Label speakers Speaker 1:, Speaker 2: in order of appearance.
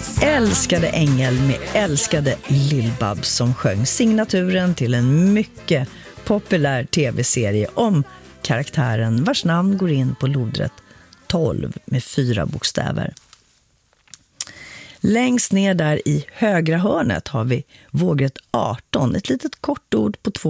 Speaker 1: Älskade ängel med älskade Lill-Babs som sjöng signaturen till en mycket populär tv-serie om karaktären vars namn går in på lodrätt 12 med 4 bokstäver. Längst ner där i högra hörnet har vi vågrätt 18, ett litet kort ord på 2